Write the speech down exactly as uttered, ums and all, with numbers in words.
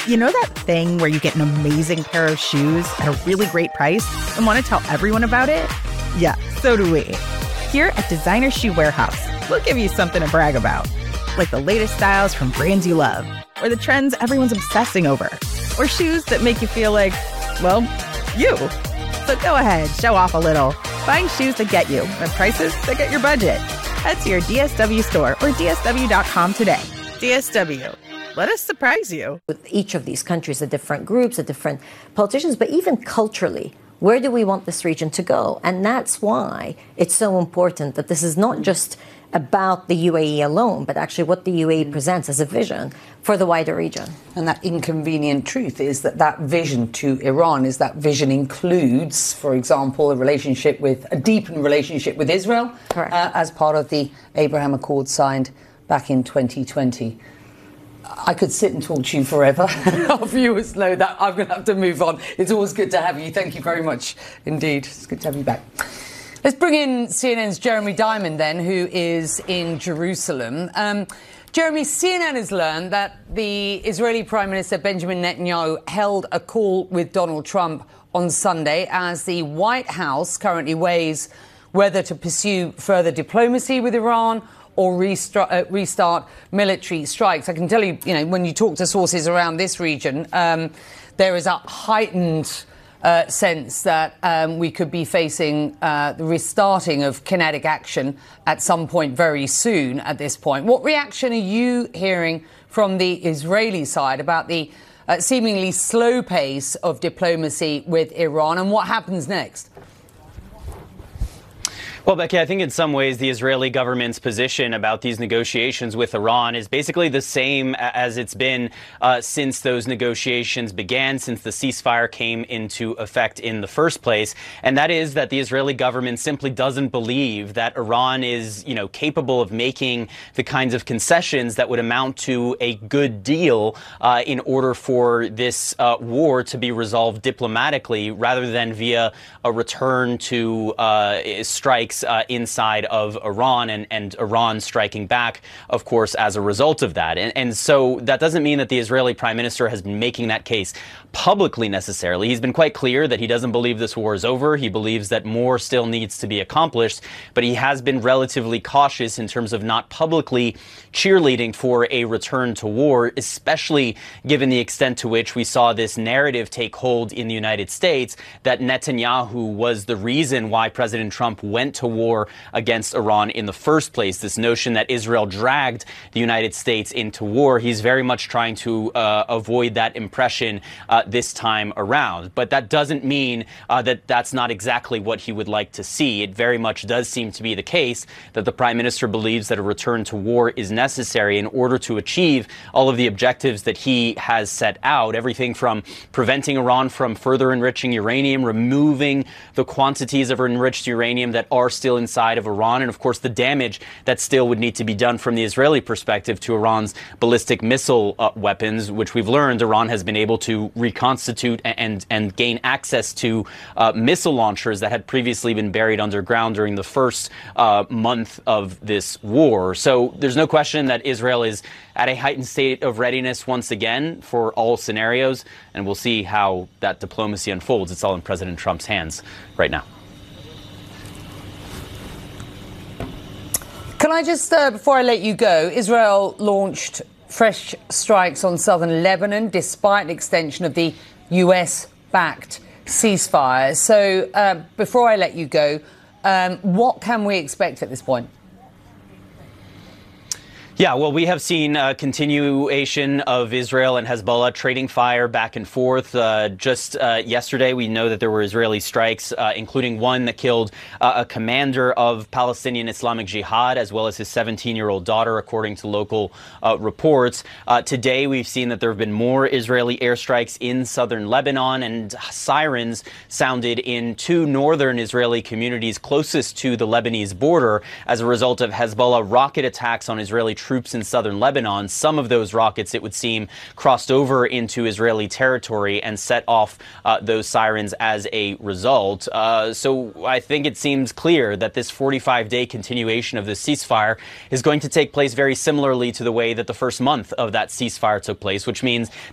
You know that thing where you get an amazing pair of shoes at a really great price and want to tell everyone about it? Yeah, so do we. Here at Designer Shoe Warehouse, we'll give you something to brag about, like the latest styles from brands you love, or the trends everyone's obsessing over, or shoes that make you feel like, well, you. So go ahead, show off a little. Find shoes that get you at prices that get your budget. Head to your D S W store or D S W dot com today. D S W. Let us surprise you. With each of these countries, the different groups, the different politicians, but even culturally, where do we want this region to go? And that's why it's so important that this is not just about the U A E alone, but actually what the U A E presents as a vision for the wider region. And that inconvenient truth is that that vision to Iran is that vision includes, for example, a relationship with, a deepened relationship with Israel, uh, as part of the Abraham Accord signed back in twenty twenty. I could sit and talk to you forever. Our viewers know that. I'm going to have to move on. It's always good to have you. Thank you very much indeed. It's good to have you back. Let's bring in C N N's Jeremy Diamond then, who is in Jerusalem. Um, Jeremy, C N N has learned that the Israeli Prime Minister Benjamin Netanyahu held a call with Donald Trump on Sunday as the White House currently weighs whether to pursue further diplomacy with Iran or restart, uh, restart military strikes. I can tell you, you know, when you talk to sources around this region, um, there is a heightened uh, sense that um, we could be facing uh, the restarting of kinetic action at some point very soon at this point. What reaction are you hearing from the Israeli side about the uh, seemingly slow pace of diplomacy with Iran, and what happens next? Well, Becky, I think in some ways the Israeli government's position about these negotiations with Iran is basically the same as it's been uh, since those negotiations began, since the ceasefire came into effect in the first place. And that is that the Israeli government simply doesn't believe that Iran is, you know, capable of making the kinds of concessions that would amount to a good deal uh, in order for this uh, war to be resolved diplomatically rather than via a return to uh, strikes Uh, inside of Iran and, and Iran striking back, of course, as a result of that. And, and so that doesn't mean that the Israeli prime minister has been making that case publicly necessarily. He's been quite clear that he doesn't believe this war is over. He believes that more still needs to be accomplished, but he has been relatively cautious in terms of not publicly cheerleading for a return to war, especially given the extent to which we saw this narrative take hold in the United States that Netanyahu was the reason why President Trump went to war against Iran in the first place. This notion that Israel dragged the United States into war, he's very much trying to uh, avoid that impression uh, this time around. But that doesn't mean uh, that that's not exactly what he would like to see. It very much does seem to be the case that the prime minister believes that a return to war is necessary in order to achieve all of the objectives that he has set out, everything from preventing Iran from further enriching uranium, removing the quantities of enriched uranium that are still inside of Iran, and of course the damage that still would need to be done from the Israeli perspective to Iran's ballistic missile uh, weapons, which we've learned Iran has been able to reconstitute and and gain access to uh, missile launchers that had previously been buried underground during the first uh, month of this war. So there's no question that Israel is at a heightened state of readiness once again for all scenarios, and we'll see how that diplomacy unfolds. It's all in President Trump's hands right now. Can I just, uh, before I let you go, Israel launched fresh strikes on southern Lebanon despite an extension of the U S-backed ceasefire. So uh, before I let you go, um, what can we expect at this point? Yeah, well, we have seen a continuation of Israel and Hezbollah trading fire back and forth. Uh, just uh, yesterday, we know that there were Israeli strikes, uh, including one that killed uh, a commander of Palestinian Islamic Jihad, as well as his seventeen-year-old daughter, according to local uh, reports. Uh, today, we've seen that there have been more Israeli airstrikes in southern Lebanon, and sirens sounded in two northern Israeli communities closest to the Lebanese border as a result of Hezbollah rocket attacks on Israeli troops in southern Lebanon. Some of those rockets, it would seem, crossed over into Israeli territory and set off uh, those sirens as a result. Uh, so I think it seems clear that this forty-five day continuation of the ceasefire is going to take place very similarly to the way that the first month of that ceasefire took place, which means